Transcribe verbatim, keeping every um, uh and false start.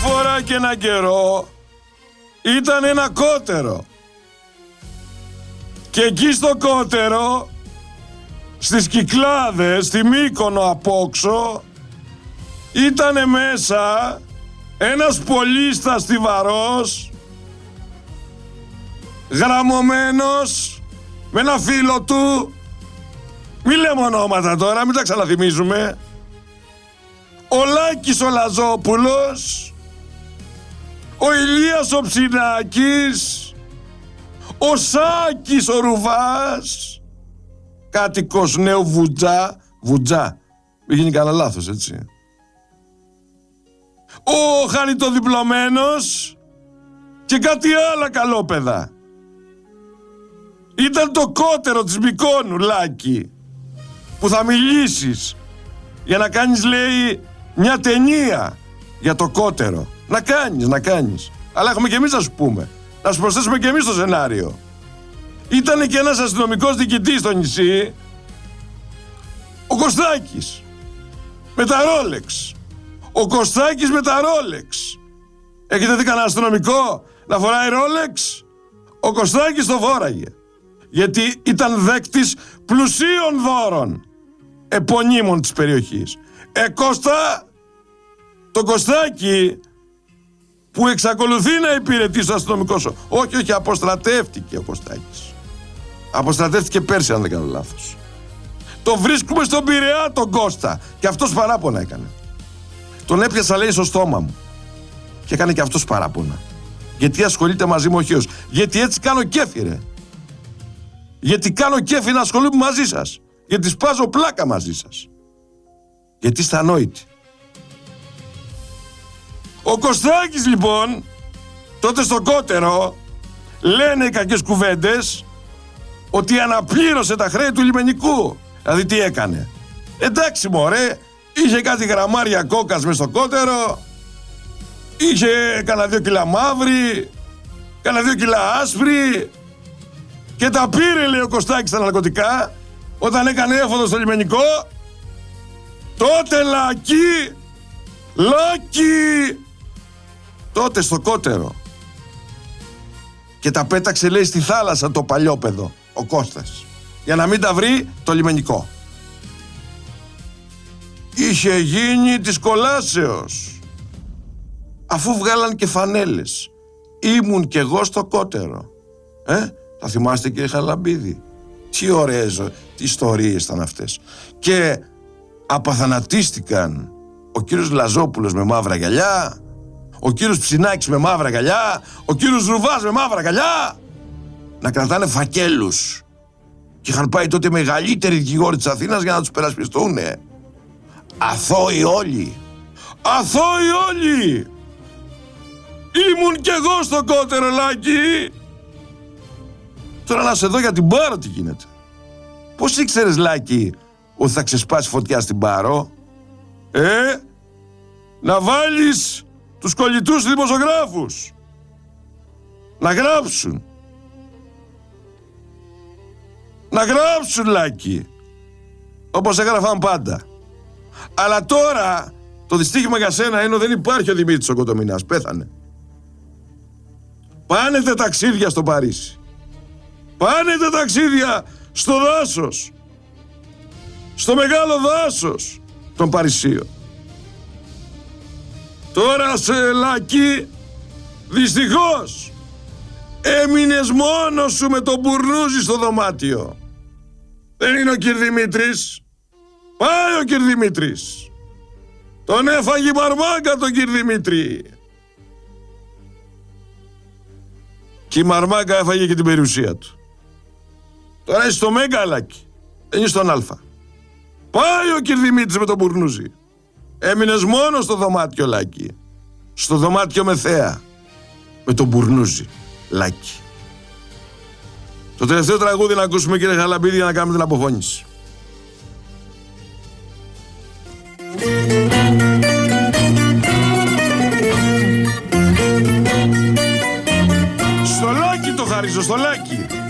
φορά και ένα καιρό ήταν ένα κότερο. Και εκεί στο κότερο, στις Κυκλάδες, στη Μύκονο απόξω, ήτανε μέσα ένας πολύστας στιβαρός, γραμμωμένος, με ένα φίλο του, μη λέμε ονόματα τώρα, μην τα ξαναθυμίζουμε, ο Λάκης ο Λαζόπουλος, ο Ηλίας ο Ψινάκης, ο Σάκης ο Ρουβάς, κάτοικος Νέου Βουτζά, Βουτζά, μην γίνει κανένα λάθος, έτσι. Ο Χαριτοδιπλωμένος και κάτι άλλα καλόπαιδα. Ήταν το κότερο της Μυκόνου, Λάκη, που θα μιλήσεις για να κάνεις, λέει, μια ταινία για το κότερο. Να κάνεις, να κάνεις. Αλλά έχουμε και εμείς να σου πούμε. Να σου προσθέσουμε και εμείς το σενάριο. Ήτανε και ένας αστυνομικός διοικητής στο νησί, ο Κωστάκης, με τα Ρόλεξ. Ο Κωστάκης με τα Ρόλεξ. Έχετε δει κανένα αστυνομικό να φοράει Ρόλεξ? Ο Κωστάκης το φόραγε. Γιατί ήταν δέκτης πλουσίων δώρων επωνύμων της περιοχής. Ε, Κώστα, το Κωστάκη που εξακολουθεί να υπηρετεί στο αστυνομικό σώμα. Όχι, όχι, αποστρατεύτηκε ο Κωστάκης. Αποστρατεύτηκε πέρσι, αν δεν κάνω λάθος. Το βρίσκουμε στον Πειραιά τον Κώστα. Και αυτός παράπονα έκανε. Τον έπιασα, λέει, στο στόμα μου. Και έκανε και αυτός παράπονα. Γιατί ασχολείται μαζί μου ο Χίος? Γιατί έτσι κάνω κέφι, ρε. Γιατί κάνω κέφι να ασχολούμαι μαζί σας. Γιατί σπάζω πλάκα μαζί σας. Γιατί είστε ανόητοι. Ο Κωστάκης, λοιπόν, τότε στο κότερο, λένε οι κακές κουβέντες ότι αναπλήρωσε τα χρέη του λιμενικού. Δηλαδή τι έκανε? Εντάξει μωρέ, είχε κάτι γραμμάρια κόκας μες στο κότερο, είχε κανένα δύο κιλά μαύρη, κανένα δύο κιλά άσπρη και τα πήρε, λέει ο Κωστάκης, τα ναρκωτικά όταν έκανε έφοδο στο λιμενικό. Τότε, Λάκη, Λάκη, τότε στο κότερο. Και τα πέταξε, λέει, στη θάλασσα το παλιόπαιδο ο Κώστας, για να μην τα βρει το λιμενικό. Είχε γίνει της κολάσεως, αφού βγάλαν και φανέλες. Ήμουν κι εγώ στο κότερο. Ε, τα θυμάστε, κύριε Χαραλαμπίδη? Τι ωραίες, τι ιστορίες ήταν αυτές. Και απαθανατίστηκαν ο κύριος Λαζόπουλος με μαύρα γυαλιά, ο κύριος Ψινάκης με μαύρα γυαλιά, ο κύριος Ρουβάς με μαύρα γυαλιά, να κρατάνε φακέλους. Και είχαν πάει τότε μεγαλύτεροι δικηγόροι της Αθήνας για να τους περασπιστούνε. Αθώοι όλοι. Αθώοι όλοι. Ήμουν κι εγώ στο κότερο, Λάκη. Τώρα να σε δω για την Πάρο τι γίνεται. Πώς ήξερες, Λάκη, ότι θα ξεσπάσει φωτιά στην Πάρο? Ε, να βάλεις τους κολλητούς δημοσιογράφους να γράψουν. Να γράψουν, Λάκη, όπως έγραφαν πάντα. Αλλά τώρα το δυστύχημα για σένα είναι ότι δεν υπάρχει ο Δημήτρης ο Κοντομινάς. Πέθανε. Πάνε τα ταξίδια στο Παρίσι. Πάνε τα ταξίδια στο δάσος. Στο μεγάλο δάσος των Παρισίων. Τώρα, σε, Λάκη, δυστυχώς έμεινες μόνος σου με τον Μπουρνούζι στο δωμάτιο. Δεν είναι ο κυρ Δημήτρης. Πάει ο κυρ Δημήτρης. Τον έφαγε η Μαρμάγκα τον κυρ Δημήτρη. Και η Μαρμάγκα έφαγε και την περιουσία του. Τώρα είσαι στο Μέγκα, Λάκη. Δεν είσαι στον Αλφα. Πάει ο κυρ Δημήτρης με τον Μπουρνούζι. Έμεινες μόνο στο δωμάτιο, Λάκη. Στο δωμάτιο με θέα. Με τον Μπουρνούζι, Λάκη. Το τελευταίο τραγούδι να ακούσουμε, κύριε Χαραλαμπίδη, για να κάνουμε την αποφώνηση. Στο Λάκη το χαρίζω, στο Λάκη.